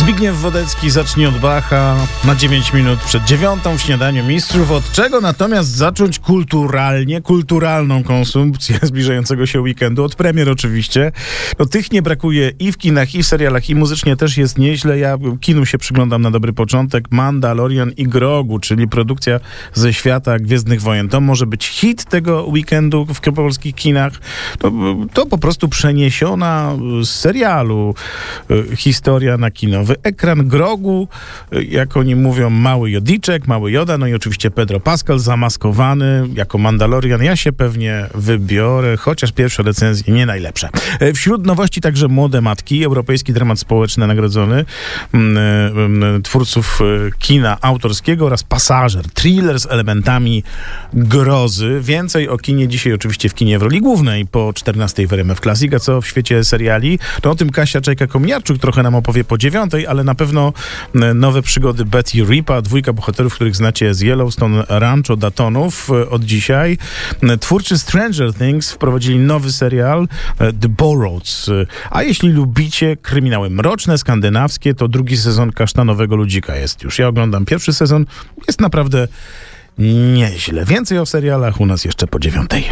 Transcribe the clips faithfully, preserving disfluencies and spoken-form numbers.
Zbigniew Wodecki zacznie od Bacha na dziewięć minut przed dziewiątą w Śniadaniu Mistrzów. Od czego natomiast zacząć kulturalnie, kulturalną konsumpcję zbliżającego się weekendu? Od premier oczywiście. No, tych nie brakuje i w kinach, i w serialach, i muzycznie też jest nieźle. Ja kinu się przyglądam na dobry początek. Mandalorian i Grogu, czyli produkcja ze świata Gwiezdnych Wojen. To może być hit tego weekendu w polskich kinach. To, to po prostu przeniesiona z serialu historia na kinowy ekran. Grogu, jak oni mówią, mały Jodiczek, mały Joda, no i oczywiście Pedro Pascal zamaskowany jako Mandalorian. Ja się pewnie wybiorę, chociaż pierwsze recenzje nie najlepsze. Wśród nowości także Młode Matki, europejski dramat społeczny nagrodzony twórców kina autorskiego oraz Pasażer, thriller z elementami grozy. Więcej o kinie dzisiaj oczywiście w kinie w roli głównej po czternastej w R M F Classic, a co w świecie seriali, to o tym Kasia Czajka-Kominiarczuk trochę nam opowie po dziewiątej, ale na pewno nowe przygody Betty Ripa, dwójka bohaterów, których znacie z Yellowstone Rancho Datonów od dzisiaj. Twórcy Stranger Things wprowadzili nowy serial The Borroweds. A jeśli lubicie kryminały mroczne, skandynawskie, to drugi sezon Kasztanowego Ludzika jest już. Ja oglądam pierwszy sezon, jest naprawdę nieźle. Więcej o serialach u nas jeszcze po dziewiątej.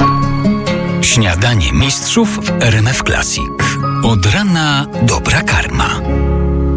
Śniadanie Mistrzów w R M F Classic. Od rana dobra karma.